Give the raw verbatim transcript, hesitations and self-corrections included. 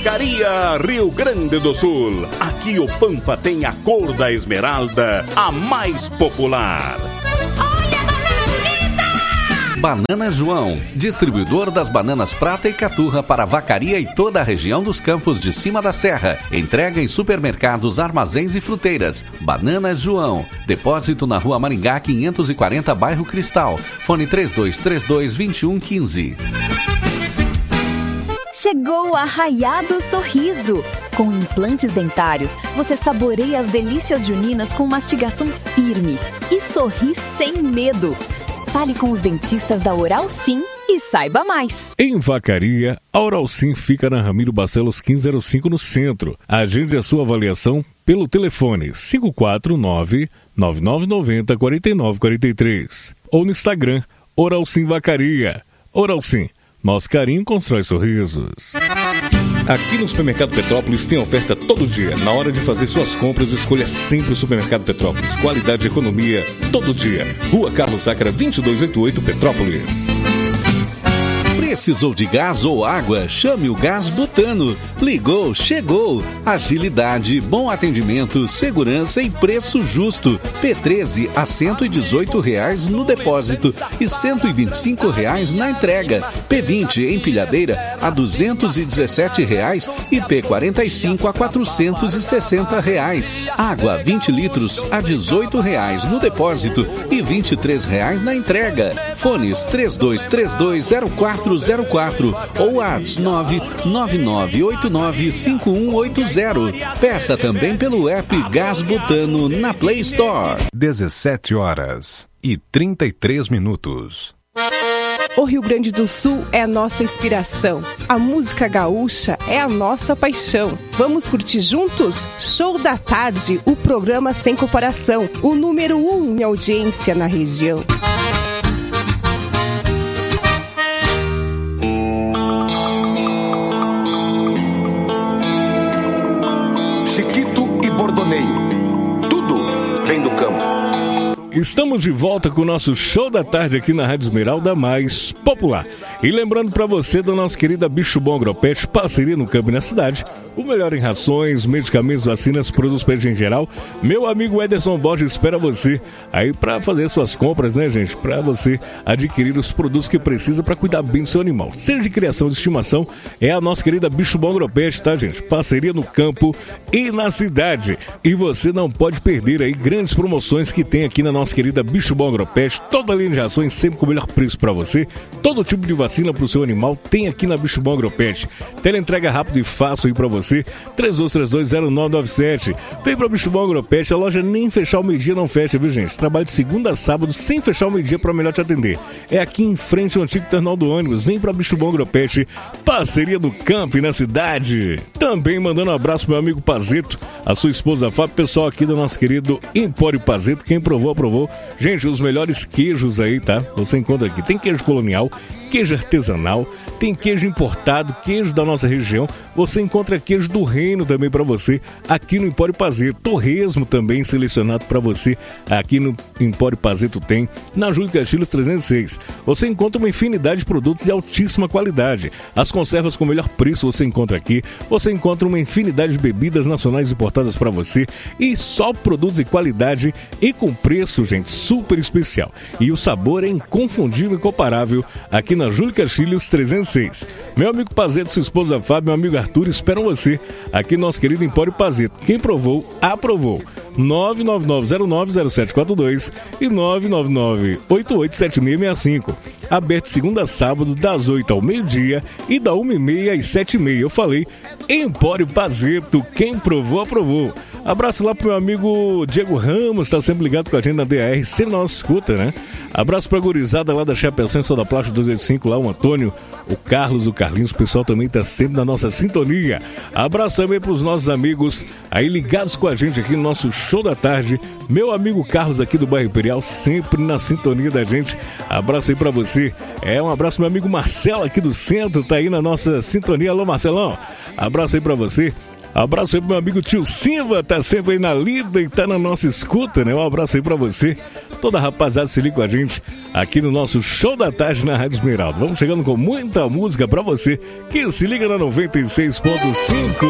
Vacaria, Rio Grande do Sul. Aqui o Pampa tem a cor da esmeralda, a mais popular. Banana João, distribuidor das bananas prata e caturra para Vacaria e toda a região dos Campos de Cima da Serra. Entrega em supermercados, armazéns e fruteiras. Banana João, depósito na Rua Maringá quinhentos e quarenta, bairro Cristal. Fone três dois três dois, dois um um cinco. Chegou o Arraiado Sorriso. Com implantes dentários, você saboreia as delícias juninas com mastigação firme e sorri sem medo. Fale com os dentistas da Oral Sim e saiba mais. Em Vacaria, a Oral Sim fica na Ramiro Barcelos quinze zero cinco no centro. Agende a sua avaliação pelo telefone cinco quatro nove, nove nove nove zero, quatro nove quatro três ou no Instagram Oral Sim Vacaria. Oral Sim, nosso carinho constrói sorrisos. Aqui no Supermercado Petrópolis tem oferta todo dia. Na hora de fazer suas compras, escolha sempre o Supermercado Petrópolis. Qualidade e economia todo dia. Rua Carlos Zácara, vinte e dois oitenta e oito, Petrópolis. Precisou de gás ou água? Chame o Gás Butano. Ligou, chegou. Agilidade, bom atendimento, segurança e preço justo. P treze a cento e dezoito reais no depósito e cento e vinte e cinco reais na entrega. P vinte empilhadeira a duzentos e dezessete reais e P quarenta e cinco a quatrocentos e sessenta reais. Água vinte litros a dezoito reais no depósito e vinte e três reais na entrega. Fones três dois três dois, zero quatro zero quatro ou WhatsApp nove nove nove oito nove cinco um oito zero. Peça também pelo app Gás Butano na Play Store. dezessete horas e trinta e três minutos. O Rio Grande do Sul é a nossa inspiração. A música gaúcha é a nossa paixão. Vamos curtir juntos? Show da Tarde, o programa sem comparação. O número um em audiência na região. Chiquito e Bordoneio. Tudo vem do campo. Estamos de volta com o nosso Show da Tarde aqui na Rádio Esmeralda mais popular. E lembrando para você da nossa querida Bicho Bom Agropet, parceria no campo e na cidade. O melhor em rações, medicamentos, vacinas, produtos pet em geral. Meu amigo Ederson Borges espera você aí para fazer suas compras, né, gente? Para você adquirir os produtos que precisa para cuidar bem do seu animal. Seja de criação de estimação, é a nossa querida Bicho Bom Agropet, tá, gente? Parceria no campo e na cidade. E você não pode perder aí grandes promoções que tem aqui na nossa querida Bicho Bom Agropet. Toda a linha de rações sempre com o melhor preço para você. Todo tipo de vacina para o seu animal tem aqui na Bicho Bom Agropet. Teleentrega rápido e fácil aí para você. três dois três dois, zero nove nove sete. Vem pra Bicho Bom Agropet, a loja nem fechar o meio-dia não fecha, viu, gente? Trabalho de segunda a sábado sem fechar o meio-dia pra melhor te atender. É aqui em frente ao antigo terminal do ônibus. Vem pra Bicho Bom Agropet, parceria do campo e na cidade. Também mandando um abraço pro meu amigo Pazeto, a sua esposa Fábio, pessoal aqui do nosso querido Empório Pazeto. Quem provou, aprovou. Gente, os melhores queijos aí, tá? Você encontra aqui. Tem queijo colonial, queijo artesanal, tem queijo importado, queijo da nossa região. Você encontra queijo do reino também para você aqui no Empório Pazeto. Torresmo também selecionado para você aqui no Empório Pazeto tem. Na Júlio Castilhos trezentos e seis. Você encontra uma infinidade de produtos de altíssima qualidade. As conservas com o melhor preço você encontra aqui. Você encontra uma infinidade de bebidas nacionais importadas para você. E só produtos de qualidade e com preço, gente, super especial. E o sabor é inconfundível e incomparável aqui na Júlio Castilhos trezentos e seis. Meu amigo Pazeto, sua esposa Fábio, meu amigo Arthur esperam você aqui no nosso querido Empório Pazeto. Quem provou, aprovou. nove nove nove zero nove zero sete quatro dois e nove nove nove oito oito sete seis seis cinco. Aberto segunda a sábado, das oito ao meio-dia e da uma e meia às sete e meia. Eu falei Empório Pazeto. Quem provou, aprovou. Abraço lá pro meu amigo Diego Ramos, tá sempre ligado com a gente na D A R, sempre na nossa escuta, né? Abraço pra gurizada lá da Chapecó, Soda Plástico duzentos e oitenta e cinco, lá o Antônio, o Carlos, o Carlinhos, o pessoal também tá sempre na nossa sintonia. Abraço também pros nossos amigos aí ligados com a gente aqui no nosso Show da Tarde. Meu amigo Carlos aqui do bairro Imperial, sempre na sintonia da gente. Abraço aí pra você. É, um abraço meu amigo Marcelo aqui do centro, tá aí na nossa sintonia. Alô, Marcelão. Abraço aí pra você. Abraço aí pro meu amigo tio Silva, tá sempre aí na lida e tá na nossa escuta, né? Um abraço aí pra você. Toda a rapaziada se liga com a gente aqui no nosso Show da Tarde na Rádio Esmeralda. Vamos chegando com muita música pra você que se liga na noventa e seis ponto cinco.